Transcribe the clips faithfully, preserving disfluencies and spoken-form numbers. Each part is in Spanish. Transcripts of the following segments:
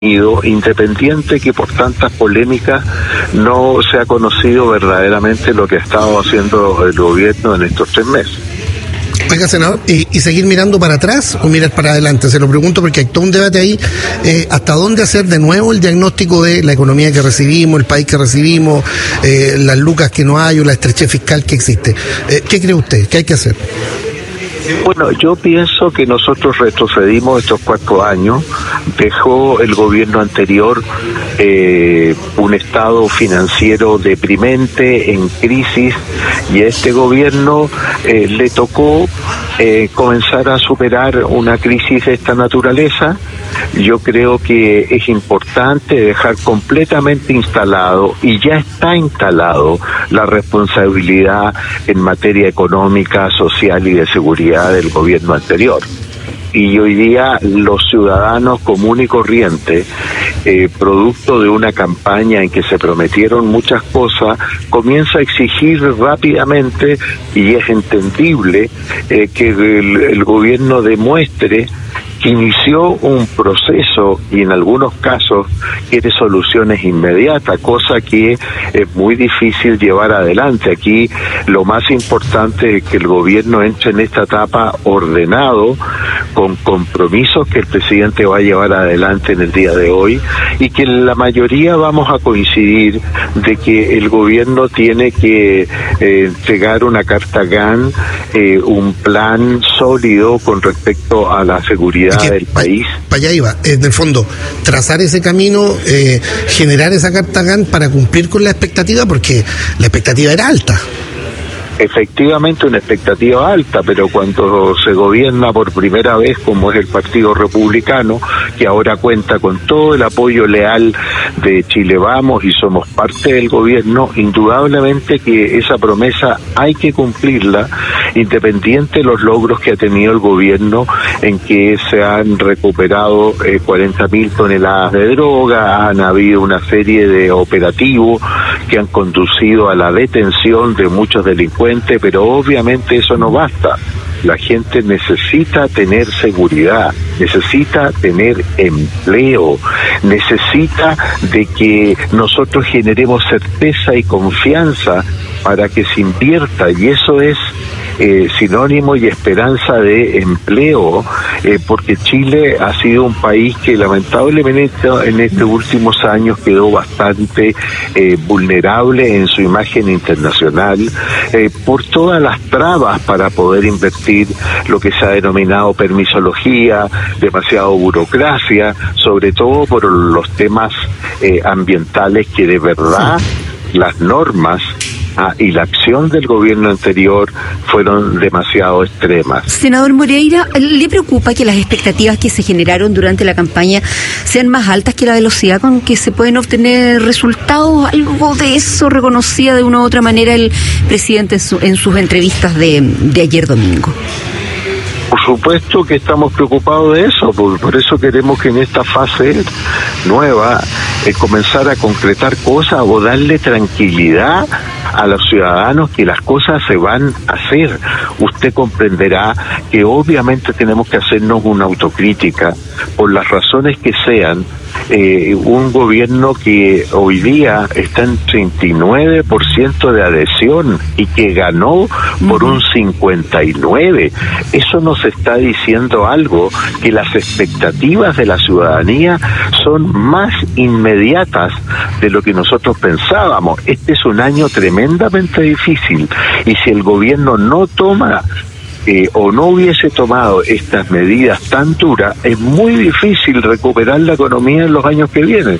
independiente que por tantas polémicas no se ha conocido verdaderamente lo que ha estado haciendo el gobierno en estos tres meses. Oiga, senador, ¿y, y seguir mirando para atrás o mirar para adelante? Se lo pregunto porque hay todo un debate ahí, eh, hasta dónde hacer de nuevo el diagnóstico de la economía que recibimos, el país que recibimos, eh, las lucas que no hay o la estrechez fiscal que existe. Eh, ¿Qué cree usted? ¿Qué hay que hacer? Bueno, yo pienso que nosotros retrocedimos estos cuatro años. Dejó el gobierno anterior eh, un estado financiero deprimente, en crisis, y a este gobierno eh, le tocó eh, comenzar a superar una crisis de esta naturaleza. Yo creo que es importante dejar completamente instalado, y ya está instalado, la responsabilidad en materia económica, social y de seguridad del gobierno anterior. Y hoy día los ciudadanos comunes y corrientes, eh, producto de una campaña en que se prometieron muchas cosas, comienza a exigir rápidamente, y es entendible, eh, que el, el gobierno demuestre que inició un proceso y en algunos casos quiere soluciones inmediatas, cosa que es muy difícil llevar adelante. Aquí lo más importante es que el gobierno entre en esta etapa ordenado, con compromisos que el presidente va a llevar adelante en el día de hoy, y que la mayoría vamos a coincidir de que el gobierno tiene que eh, entregar una carta G A N, eh, un plan sólido con respecto a la seguridad que, del país. Para allá iba, en el fondo, trazar ese camino, eh, generar esa carta G A N para cumplir con la expectativa, porque la expectativa era alta. Efectivamente, una expectativa alta, pero cuando se gobierna por primera vez, como es el Partido Republicano, que ahora cuenta con todo el apoyo leal de Chile Vamos y somos parte del gobierno, indudablemente que esa promesa hay que cumplirla, independiente de los logros que ha tenido el gobierno, en que se han recuperado eh, cuarenta mil toneladas de droga, han habido una serie de operativos que han conducido a la detención de muchos delincuentes, pero obviamente eso no basta. La gente necesita tener seguridad, necesita tener empleo, necesita de que nosotros generemos certeza y confianza para que se invierta, y eso es Eh, sinónimo y esperanza de empleo, eh, porque Chile ha sido un país que lamentablemente en estos últimos años quedó bastante eh, vulnerable en su imagen internacional, eh, por todas las trabas para poder invertir, lo que se ha denominado permisología, demasiado burocracia, sobre todo por los temas eh, ambientales, que de verdad las normas Ah, y la acción del gobierno anterior fueron demasiado extremas. Senador Moreira, ¿le preocupa que las expectativas que se generaron durante la campaña sean más altas que la velocidad con que se pueden obtener resultados? ¿Algo de eso reconocía de una u otra manera el presidente en, su, en sus entrevistas de, de ayer domingo? Por supuesto que estamos preocupados de eso, por, por eso queremos que en esta fase nueva eh, comenzar a concretar cosas o darle tranquilidad a los ciudadanos que las cosas se van a hacer. Usted comprenderá que obviamente tenemos que hacernos una autocrítica por las razones que sean. Eh, un gobierno que hoy día está en treinta y nueve por ciento de adhesión y que ganó por un cincuenta y nueve por ciento. Eso nos está diciendo algo, que las expectativas de la ciudadanía son más inmediatas de lo que nosotros pensábamos. Este es un año tremendamente difícil, y si el gobierno no toma Eh, o no hubiese tomado estas medidas tan duras, es muy difícil recuperar la economía en los años que vienen.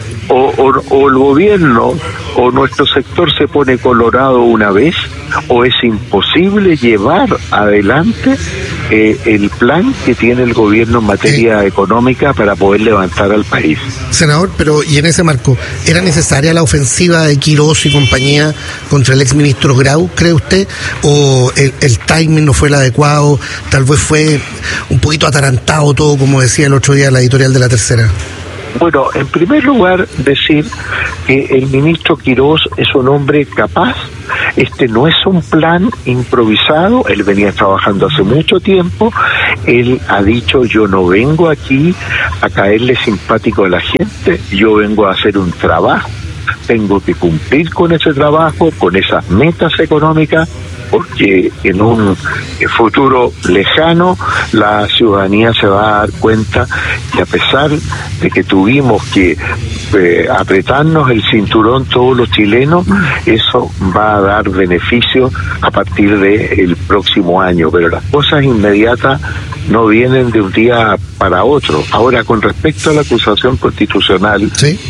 O, o, o el gobierno o nuestro sector se pone colorado una vez, o es imposible llevar adelante eh, el plan que tiene el gobierno en materia eh. económica para poder levantar al país. Senador, pero y en ese marco, ¿era necesaria la ofensiva de Quirós y compañía contra el exministro Grau, cree usted? ¿O el, el timing no fue el adecuado? Tal vez fue un poquito atarantado todo, como decía el otro día la editorial de La Tercera. Bueno, en primer lugar, decir que el ministro Quirós es un hombre capaz. Este no es un plan improvisado, él venía trabajando hace mucho tiempo. Él ha dicho: yo no vengo aquí a caerle simpático a la gente, yo vengo a hacer un trabajo, tengo que cumplir con ese trabajo, con esas metas económicas, porque en un futuro lejano la ciudadanía se va a dar cuenta que, a pesar de que tuvimos que eh, apretarnos el cinturón todos los chilenos, eso va a dar beneficio a partir del próximo año, pero las cosas inmediatas no vienen de un día para otro. Ahora, con respecto a la acusación constitucional, ¿sí?,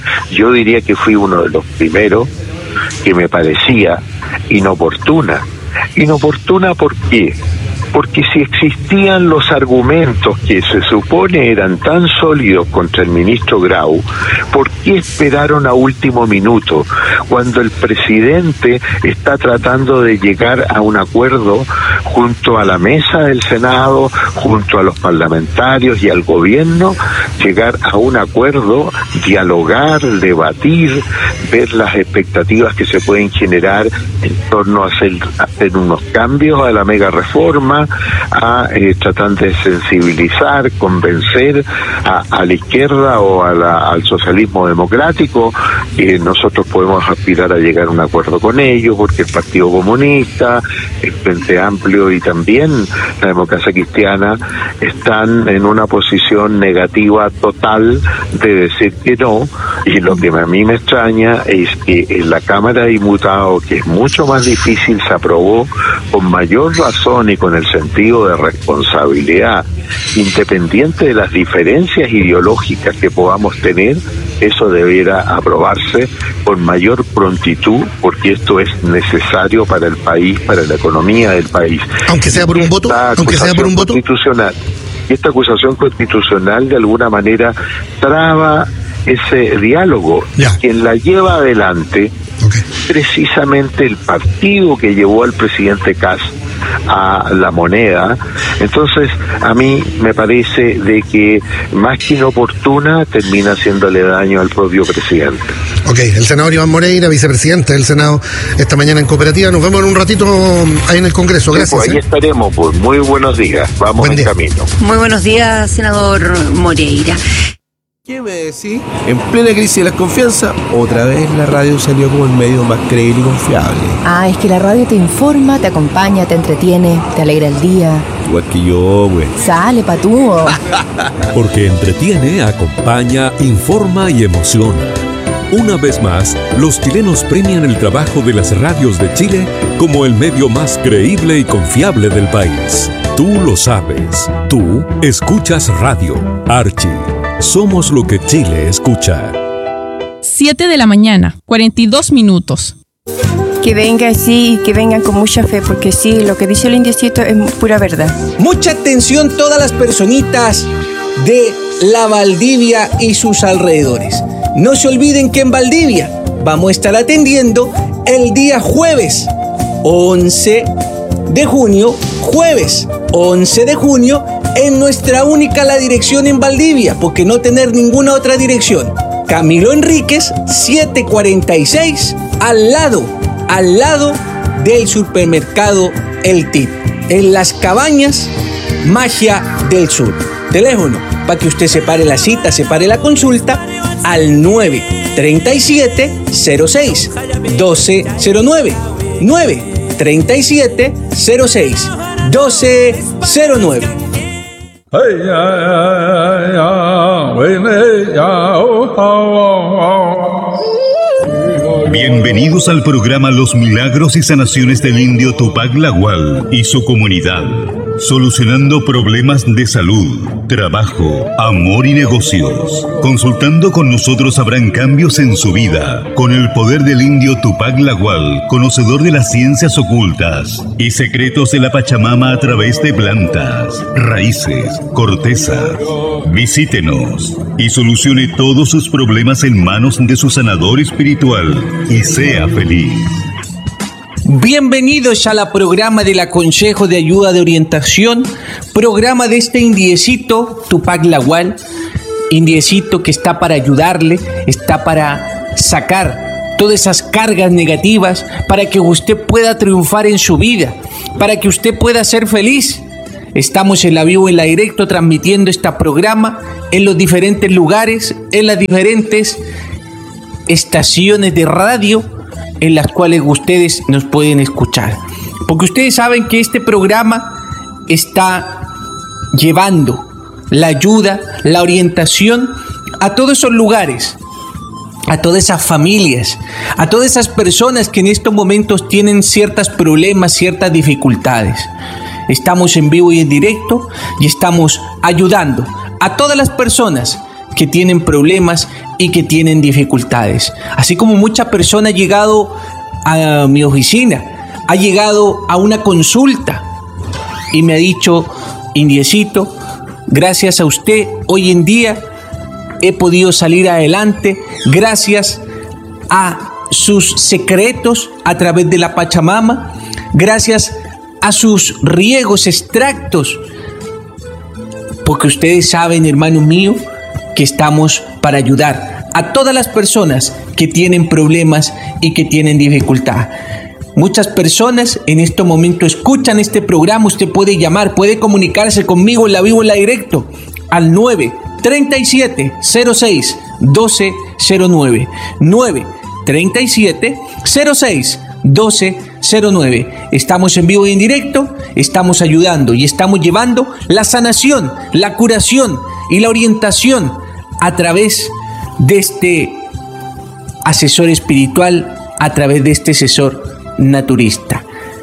yo diría que fui uno de los primeros que me parecía inoportuna. Inoportuna, ¿por qué? Porque si existían los argumentos que se supone eran tan sólidos contra el ministro Grau, ¿por qué esperaron a último minuto, cuando el presidente está tratando de llegar a un acuerdo junto a la mesa del Senado, junto a los parlamentarios y al gobierno, llegar a un acuerdo, dialogar, debatir, ver las expectativas que se pueden generar en torno a hacer, hacer unos cambios a la mega reforma, a eh, tratar de sensibilizar, convencer a, a la izquierda o a la, al socialismo democrático? Eh, nosotros podemos aspirar a llegar a un acuerdo con ellos, porque el Partido Comunista, el Frente Amplio y también la Democracia Cristiana están en una posición negativa total de decir que no. Y lo que a mí me extraña es que en la Cámara de Diputados, que es mucho más difícil, se aprobó con mayor razón y con el sentido de responsabilidad, independiente de las diferencias ideológicas que podamos tener. Eso debiera aprobarse con mayor prontitud, porque esto es necesario para el país, para la economía del país. Aunque sea por un voto, aunque sea por un voto constitucional. Y esta acusación constitucional de alguna manera traba ese diálogo. Ya. Quien la lleva adelante, okay, precisamente el partido que llevó al presidente Kast a la moneda. Entonces, a mí me parece de que más que inoportuna, termina haciéndole daño al propio presidente. Ok, el senador Iván Moreira, vicepresidente del Senado, esta mañana en Cooperativa. Nos vemos en un ratito ahí en el Congreso. Gracias. Sí, pues ahí ¿eh? estaremos, pues. Muy buenos días. Vamos Buen en día. camino. Muy buenos días, senador Moreira. ¿Qué me decís? En plena crisis de la confianza, otra vez la radio salió como el medio más creíble y confiable. Ah, es que la radio te informa, te acompaña, te entretiene, te alegra el día. Igual que yo, güey. Sale, patúo. Porque entretiene, acompaña, informa y emociona. Una vez más, los chilenos premian el trabajo de las radios de Chile como el medio más creíble y confiable del país. Tú lo sabes. Tú escuchas radio. Archie. Somos lo que Chile escucha. siete de la mañana, cuarenta y dos minutos. Que venga, sí, que vengan con mucha fe, porque sí, lo que dice el indiecito es pura verdad. Mucha atención todas las personitas de la Valdivia y sus alrededores. No se olviden que en Valdivia vamos a estar atendiendo el día jueves once de junio, jueves once de junio, en nuestra única la dirección en Valdivia, porque no tener ninguna otra dirección. Camilo Enríquez, setecientos cuarenta y seis, al lado, al lado del supermercado El Tip, en Las Cabañas, Magia del Sur. Teléfono, para que usted separe la cita, separe la consulta, al nueve treinta y siete, cero seis, doce cero nueve, nueve treinta y siete, cero seis, doce cero nueve. Bienvenidos al programa Los Milagros y Sanaciones del Indio Tupac Lagual y su comunidad, solucionando problemas de salud, trabajo, amor y negocios. Consultando con nosotros habrán cambios en su vida, con el poder del Indio Tupac Lagual, conocedor de las ciencias ocultas y secretos de la Pachamama a través de plantas, raíces, cortezas. Visítenos y solucione todos sus problemas en manos de su sanador espiritual y sea feliz. Bienvenidos a la programa del Consejo de Ayuda de Orientación, programa de este indiecito Tupac Lagual, Indiecito que está para ayudarle, está para sacar todas esas cargas negativas, para que usted pueda triunfar en su vida, para que usted pueda ser feliz. Estamos en la vivo, en la directo, transmitiendo este programa en los diferentes lugares, en las diferentes estaciones de radio en las cuales ustedes nos pueden escuchar. Porque ustedes saben que este programa está llevando la ayuda, la orientación a todos esos lugares, a todas esas familias, a todas esas personas que en estos momentos tienen ciertos problemas, ciertas dificultades. Estamos en vivo y en directo y estamos ayudando a todas las personas que tienen problemas y que tienen dificultades. Así como mucha persona ha llegado a mi oficina, ha llegado a una consulta y me ha dicho: Indiecito, gracias a usted, hoy en día he podido salir adelante gracias a sus secretos a través de la Pachamama, gracias a sus riegos extractos, porque ustedes saben, hermano mío, que estamos para ayudar a todas las personas que tienen problemas y que tienen dificultad. Muchas personas en este momento escuchan este programa. Usted puede llamar, puede comunicarse conmigo en la vivo, en la directo, al nueve treinta y siete cero seis doce cero nueve, nueve treinta y siete cero seis doce cero nueve. Estamos en vivo y en directo, estamos ayudando y estamos llevando la sanación, la curación y la orientación a través de este asesor espiritual, a través de este asesor naturista.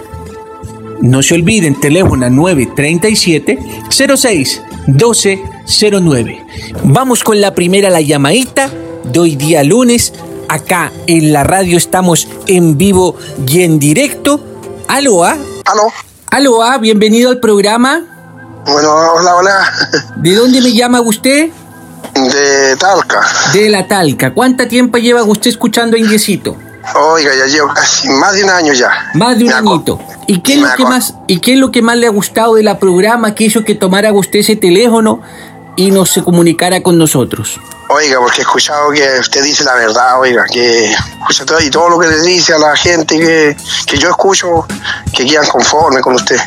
No se olviden, teléfono nueve treinta y siete cero seis doce cero nueve. Vamos con la primera, la llamadita de hoy día lunes. Acá en la radio estamos en vivo y en directo. Aloha. Aló. Aloha, bienvenido al programa. Bueno, hola, hola. ¿De dónde me llama usted? De Talca. De la Talca. ¿Cuánto tiempo lleva usted escuchando a Indiecito? Oiga, ya llevo casi más de un año ya. Más de un añito. ¿Y qué es lo que más, y qué es lo que más le ha gustado de la programa que hizo que tomara usted ese teléfono y nos se comunicara con nosotros? Oiga, porque he escuchado que usted dice la verdad, oiga, que escucha todo y todo lo que le dice a la gente que, que yo escucho, que quedan conformes con usted.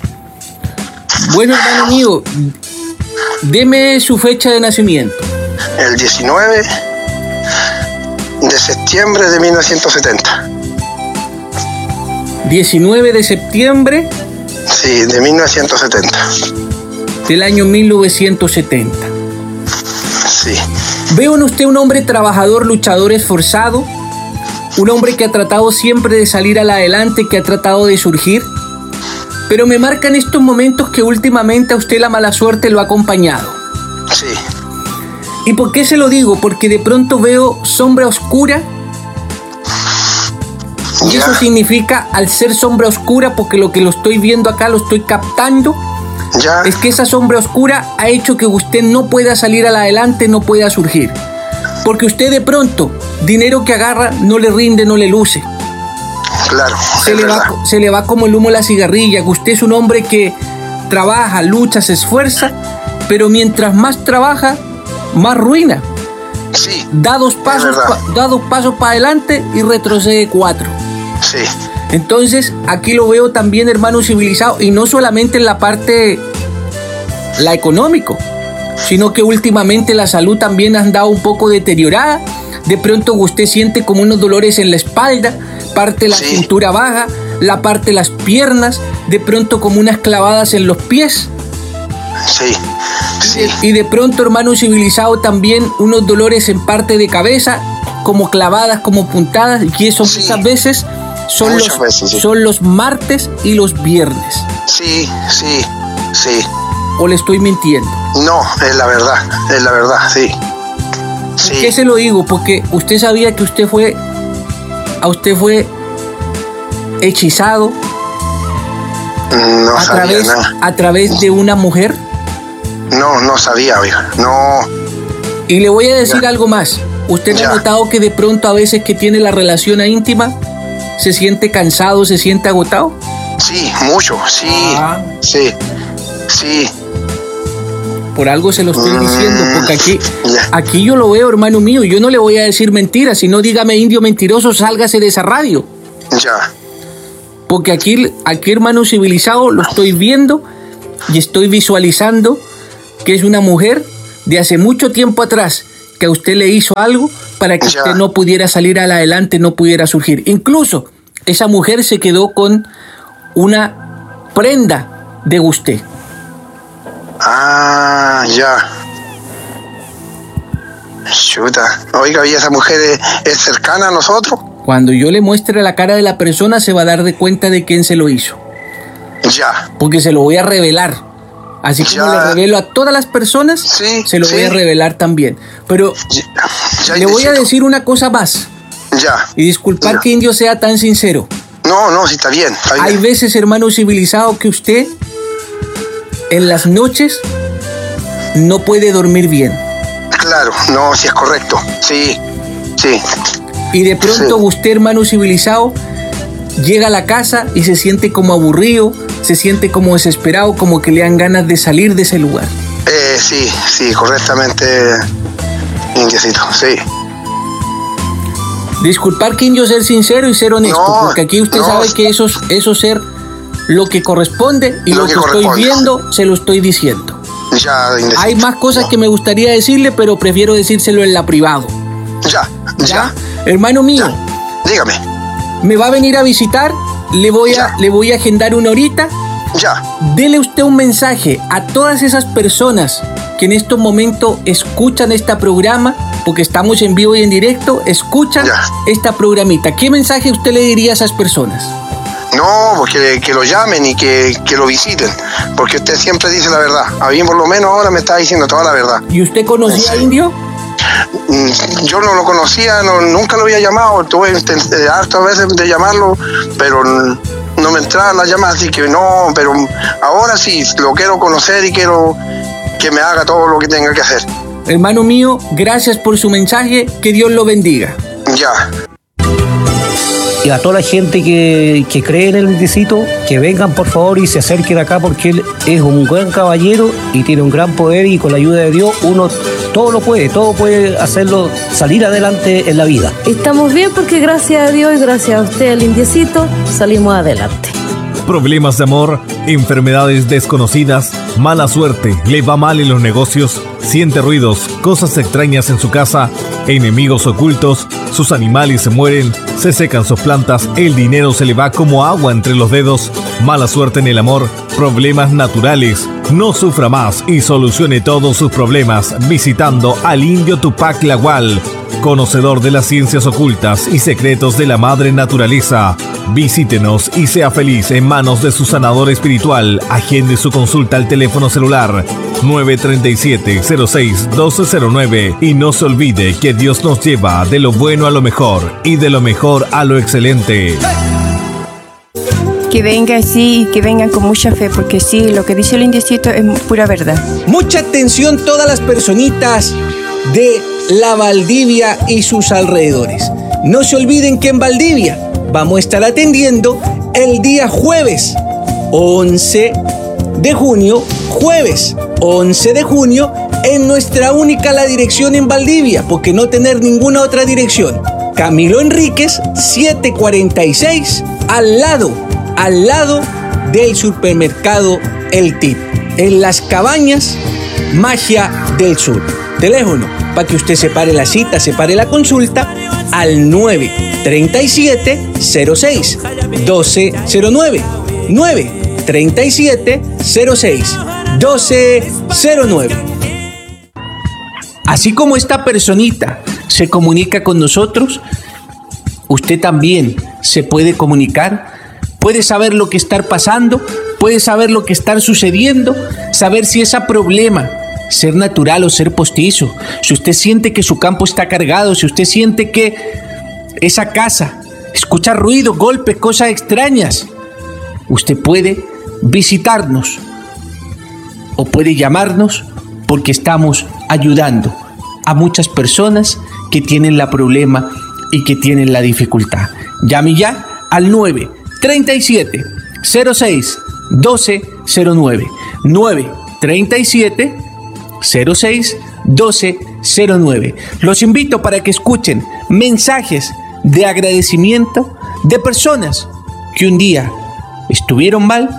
Bueno, hermano mío, deme su fecha de nacimiento. El diecinueve de septiembre de mil novecientos setenta. diecinueve de septiembre. Sí, de mil novecientos setenta. Del año mil novecientos setenta. Sí. Veo en usted un hombre trabajador, luchador, esforzado, un hombre que ha tratado siempre de salir al adelante, que ha tratado de surgir, pero me marcan estos momentos que últimamente a usted la mala suerte lo ha acompañado. Sí. ¿Y por qué se lo digo? Porque de pronto veo sombra oscura. Y ya. Eso significa, al ser sombra oscura, porque lo que lo estoy viendo acá, lo estoy captando, ya. Es que esa sombra oscura ha hecho que usted no pueda salir al adelante, no pueda surgir. Porque usted de pronto, dinero que agarra, no le rinde, no le luce. Claro, se, le verdad. va, se le va como el humo a la cigarrilla, que usted es un hombre que trabaja, lucha, se esfuerza, pero mientras más trabaja, más ruina. Sí. Da dos pasos, pa, da dos pasos para adelante y retrocede cuatro. Sí. Entonces, aquí lo veo también, hermano civilizado, y no solamente en la parte, la económico, sino que últimamente la salud también ha andado un poco deteriorada. De pronto usted siente como unos dolores en la espalda, parte de la sí. cintura baja, la parte de las piernas, de pronto como unas clavadas en los pies. Sí. Sí. Y de pronto, hermano civilizado, también unos dolores en parte de cabeza, como clavadas, como puntadas, y eso sí. muchas veces son, muchas los, veces, sí. son los martes y los viernes. Sí, sí, sí. ¿O le estoy mintiendo? No, es la verdad, es la verdad, sí. Sí. ¿Por qué se lo digo? Porque usted sabía que usted fue, a usted fue hechizado no a, sabía través, nada. a través de una mujer. No, no sabía, oiga, no. Y le voy a decir ya. algo más. ¿Usted ya. ha notado que de pronto a veces que tiene la relación íntima se siente cansado, se siente agotado? Sí, mucho, sí, ah. sí, sí. por algo se lo estoy diciendo, porque aquí, aquí yo lo veo, hermano mío, yo no le voy a decir mentiras, si no dígame indio mentiroso, sálgase de esa radio. Ya. Porque aquí, aquí, hermano civilizado, lo estoy viendo y estoy visualizando que es una mujer de hace mucho tiempo atrás, que a usted le hizo algo para que ya. usted no pudiera salir adelante, no pudiera surgir. Incluso, esa mujer se quedó con una prenda de usted. Ah, ya. Chuta. Oiga, ¿y esa mujer es, es cercana a nosotros? Cuando yo le muestre la cara de la persona, se va a dar de cuenta de quién se lo hizo. Ya. Porque se lo voy a revelar. Así como ya. le revelo a todas las personas, sí, se lo sí. voy a revelar también. Pero ya, ya le voy a decir una cosa más. Ya. Y disculpar ya. que Indio sea tan sincero. No, no, sí, está bien, está bien. Hay veces, hermano civilizado, que usted en las noches no puede dormir bien. Claro, no, sí es correcto. Sí, sí. Y de pronto sí. usted, hermano civilizado, llega a la casa y se siente como aburrido, se siente como desesperado, como que le dan ganas de salir de ese lugar. Eh, sí, sí, correctamente, Indiecito, sí. Disculpar que Indio ser sincero y ser honesto, no, porque aquí usted no. sabe que eso, eso ser lo que corresponde y lo, lo que, que estoy viendo se lo estoy diciendo. Ya, Hay más cosas no. que me gustaría decirle, pero prefiero decírselo en la privado. Ya, ya. ¿Ya? Hermano mío. Ya. Dígame. ¿Me va a venir a visitar? Le voy a, le voy a agendar una horita. Ya. Dele usted un mensaje a todas esas personas que en estos momentos escuchan este programa, porque estamos en vivo y en directo, escuchan ya. esta programita. ¿Qué mensaje usted le diría a esas personas? No, porque que lo llamen y que, que lo visiten, porque usted siempre dice la verdad. A mí por lo menos ahora me está diciendo toda la verdad. ¿Y usted conocía sí. a Indio? Yo no lo conocía, no, nunca lo había llamado, tuve eh, hartas veces de llamarlo, pero no me entraba la llamada, así que no, pero ahora sí, lo quiero conocer y quiero que me haga todo lo que tenga que hacer. Hermano mío, gracias por su mensaje, que Dios lo bendiga. Ya. Y a toda la gente que, que cree en el Indiecito, que vengan por favor y se acerquen acá, porque él es un buen caballero y tiene un gran poder, y con la ayuda de Dios uno todo lo puede, todo puede hacerlo salir adelante en la vida. Estamos bien porque gracias a Dios y gracias a usted, el Indiecito, salimos adelante. Problemas de amor, enfermedades desconocidas, mala suerte, le va mal en los negocios, siente ruidos, cosas extrañas en su casa, enemigos ocultos, sus animales se mueren, se secan sus plantas, el dinero se le va como agua entre los dedos, mala suerte en el amor, problemas naturales. No sufra más y solucione todos sus problemas visitando al Indio Tupac Lagual, conocedor de las ciencias ocultas y secretos de la madre naturaleza. Visítenos y sea feliz en manos de su sanador espiritual. Agende su consulta al teléfono celular nueve tres siete, cero seis, uno dos cero nueve y no se olvide que Dios nos lleva de lo bueno a lo mejor y de lo mejor a lo excelente. Que venga sí, que vengan con mucha fe, porque sí, lo que dice el Indiecito es pura verdad. Mucha atención todas las personitas de la Valdivia y sus alrededores. No se olviden que en Valdivia vamos a estar atendiendo el día jueves once de junio, jueves once de junio, en nuestra única la dirección en Valdivia, porque no tener ninguna otra dirección. Camilo Enríquez, setecientos cuarenta y seis, al lado, al lado del supermercado El Tip, en Las Cabañas, Magia del Sur. Teléfono, para que usted separe la cita, separe la consulta, al nueve tres siete, cero seis, uno dos cero nueve, nueve tres siete, cero seis, uno dos cero nueve. Así como esta personita se comunica con nosotros, usted también se puede comunicar, puede saber lo que está pasando, puede saber lo que está sucediendo, saber si ese problema, ser natural o ser postizo, si usted siente que su campo está cargado, si usted siente que esa casa escucha ruido, golpes, cosas extrañas, usted puede visitarnos o puede llamarnos, porque estamos ayudando a muchas personas que tienen la problema y que tienen la dificultad. Llame ya al nueve tres siete, cero seis, uno dos cero nueve, nueve tres siete, cero seis doce cero nueve. Los invito para que escuchen mensajes de agradecimiento de personas que un día estuvieron mal,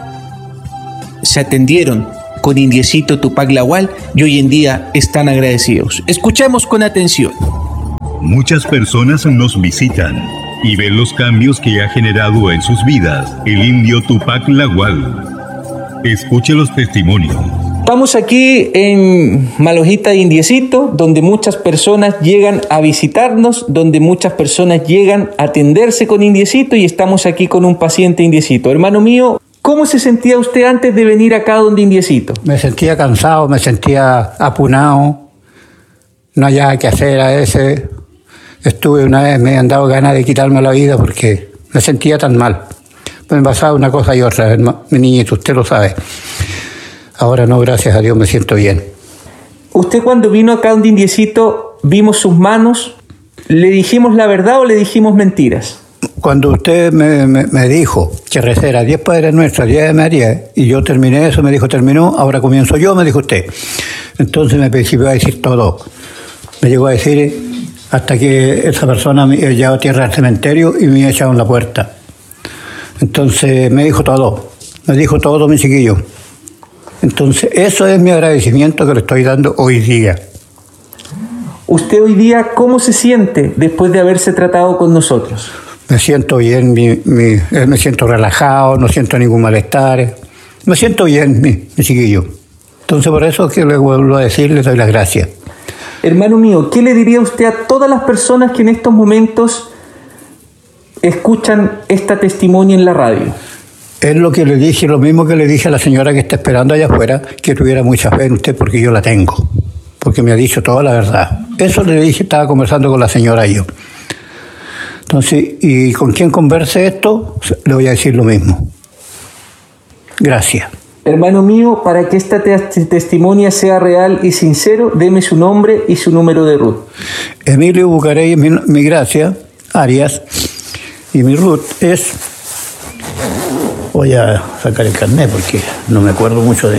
se atendieron con Indiecito Tupac Lagual y hoy en día están agradecidos. Escuchemos con atención. Muchas personas nos visitan y ven los cambios que ha generado en sus vidas el indio Tupac Lagual. Escuche los testimonios. Estamos aquí en Malojita de Indiecito, donde muchas personas llegan a visitarnos, donde muchas personas llegan a atenderse con Indiecito y estamos aquí con un paciente Indiecito. Hermano mío, ¿cómo se sentía usted antes de venir acá donde Indiecito? Me sentía cansado, me sentía apunado, no había que hacer a ese. Estuve una vez, me han dado ganas de quitarme la vida porque me sentía tan mal. Me pasaba una cosa y otra, mi niñito, usted lo sabe. Ahora no, gracias a Dios, me siento bien. Usted cuando vino acá donde Indiecito, vimos sus manos, ¿le dijimos la verdad o le dijimos mentiras? Cuando usted me, me, me dijo que rezara diez Padres Nuestros, diez de María, y yo terminé eso, me dijo, terminó, ahora comienzo yo, me dijo usted. Entonces me principió a decir todo. Me llegó a decir hasta que esa persona me llevó a tierra al cementerio y me echaron la puerta. Entonces me dijo todo, me dijo todo mi chiquillo. Entonces, eso es mi agradecimiento que le estoy dando hoy día. ¿Usted hoy día cómo se siente después de haberse tratado con nosotros? Me siento bien, mi, mi, me siento relajado, no siento ningún malestar. Me siento bien, mi, mi chiquillo. Entonces, por eso es que le vuelvo a decir, le doy las gracias. Hermano mío, ¿qué le diría usted a todas las personas que en estos momentos escuchan esta testimonio en la radio? Es lo que le dije, lo mismo que le dije a la señora que está esperando allá afuera, que tuviera mucha fe en usted porque yo la tengo, porque me ha dicho toda la verdad. Eso le dije, estaba conversando con la señora y yo. Entonces, ¿y con quién converse esto? Le voy a decir lo mismo. Gracias. Hermano mío, para que esta te- testimonia sea real y sincero, deme su nombre y su número de R U T. Emilio Bucarey es mi, mi gracia, Arias, y mi R U T es... Voy a sacar el carnet porque no me acuerdo mucho de...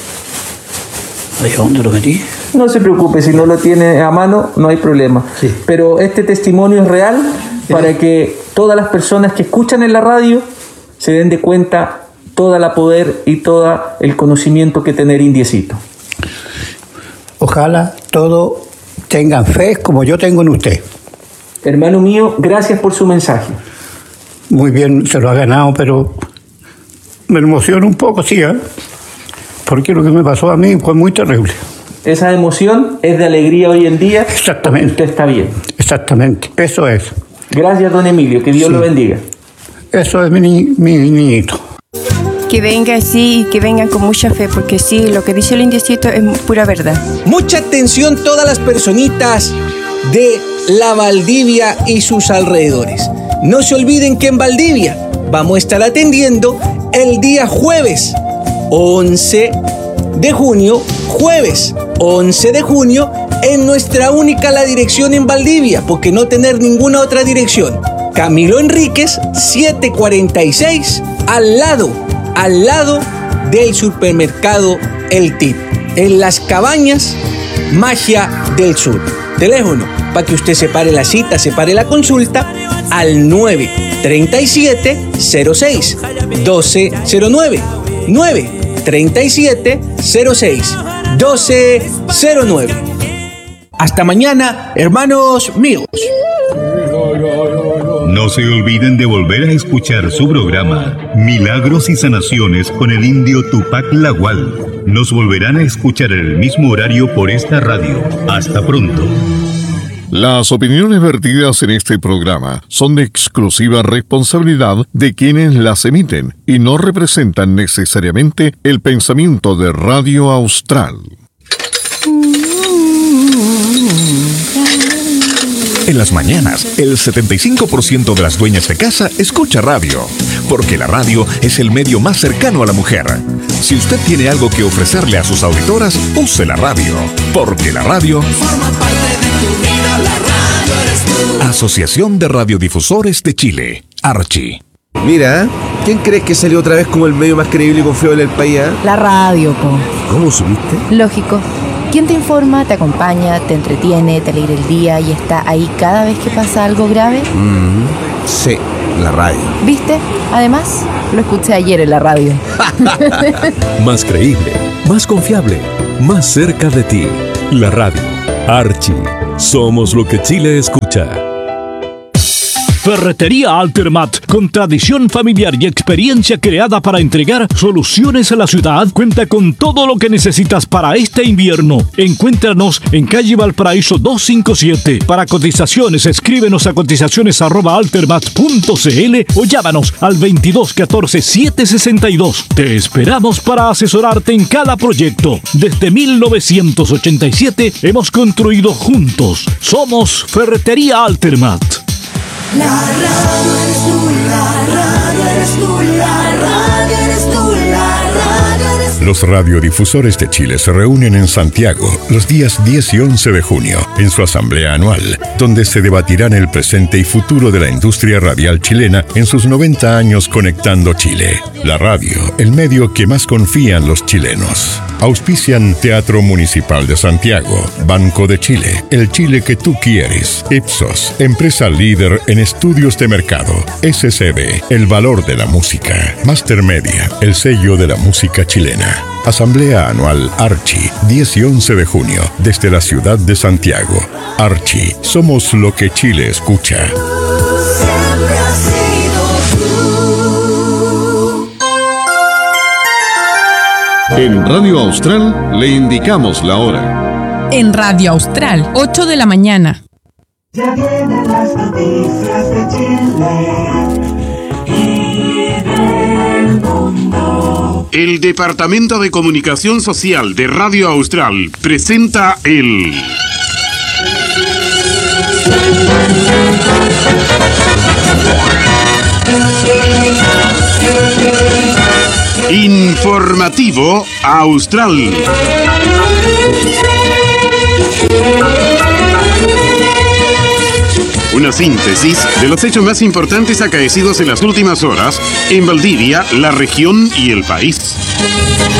¿A dónde lo metí? No se preocupe, si no lo tiene a mano, no hay problema. Sí. Pero este testimonio es real sí. Para que todas las personas que escuchan en la radio se den de cuenta toda la poder y todo el conocimiento que tener Indiecito. Ojalá todos tengan fe como yo tengo en usted. Hermano mío, gracias por su mensaje. Muy bien, se lo ha ganado, pero me emociona un poco, sí, ¿eh? Porque lo que me pasó a mí fue muy terrible. Esa emoción es de alegría hoy en día. Exactamente. Usted está bien. Exactamente, eso es. Gracias, don Emilio, que Dios Sí. lo bendiga. Eso es mi, ni- mi niñito. Que venga así y que vengan con mucha fe, porque sí, lo que dice el Indiecito es pura verdad. Mucha atención todas las personitas de la Valdivia y sus alrededores. No se olviden que en Valdivia vamos a estar atendiendo el día jueves once de junio, jueves once de junio, en nuestra única la dirección en Valdivia, porque no tener ninguna otra dirección. Camilo Enríquez, setecientos cuarenta y seis, al lado, al lado del supermercado El Tip, en Las Cabañas, Magia del Sur. Teléfono, para que usted separe la cita, separe la consulta, al nueve treinta y siete cero seis doce cero nueve, nueve treinta y siete cero seis doce cero nueve. Hasta mañana, hermanos míos. No se olviden de volver a escuchar su programa Milagros y Sanaciones con el indio Tupac Lagual. Nos volverán a escuchar en el mismo horario por esta radio. Hasta pronto. Las opiniones vertidas en este programa son de exclusiva responsabilidad de quienes las emiten y no representan necesariamente el pensamiento de Radio Austral. En las mañanas, el setenta y cinco por ciento de las dueñas de casa escucha radio, porque la radio es el medio más cercano a la mujer. Si usted tiene algo que ofrecerle a sus auditoras, use la radio, porque la radio forma parte de tu vida, la radio eres tú. Asociación de Radiodifusores de Chile, Archi. Mira, ¿quién crees que salió otra vez como el medio más creíble y confiable del país? ¿Eh? La radio, po. ¿Cómo supiste? Lógico. ¿Quién te informa, te acompaña, te entretiene, te alegra el día y está ahí cada vez que pasa algo grave? Mm, sí, la radio. ¿Viste? Además, lo escuché ayer en la radio. Más creíble, más confiable, más cerca de ti. La radio. Archie. Somos lo que Chile escucha. Ferretería Altermat, con tradición familiar y experiencia creada para entregar soluciones a la ciudad, cuenta con todo lo que necesitas para este invierno. Encuéntranos en calle Valparaíso doscientos cincuenta y siete. Para cotizaciones, escríbenos a cotizaciones arroba altermat punto cl o llámanos al veintidós catorce setecientos sesenta y dos. Te esperamos para asesorarte en cada proyecto. Desde mil novecientos ochenta y siete hemos construido juntos. Somos Ferretería Altermat. La radio eres tú, la radio eres tú, la radio eres tú, la radio eres tú. Los radiodifusores de Chile se reúnen en Santiago los días diez y once de junio en su asamblea anual, donde se debatirán el presente y futuro de la industria radial chilena en sus noventa años conectando Chile. La radio, el medio que más confían los chilenos. Auspician Teatro Municipal de Santiago, Banco de Chile, el Chile que tú quieres, Ipsos, empresa líder en estudios de mercado, S C B, el valor de la música, Master Media, el sello de la música chilena. Asamblea Anual Archie, diez y once de junio, desde la ciudad de Santiago. Archie, somos lo que Chile escucha. Siempre has sido tú. En Radio Austral le indicamos la hora. En Radio Austral, ocho de la mañana. Ya vienen las noticias de Chile y del mundo. El Departamento de Comunicación Social de Radio Austral presenta el Informativo Austral. Una síntesis de los hechos más importantes acaecidos en las últimas horas en Valdivia, la región y el país.